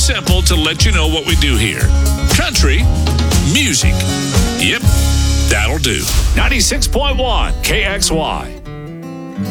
simple to let you know what we do here. Country music. Yep, that'll do. 96.1 KXY.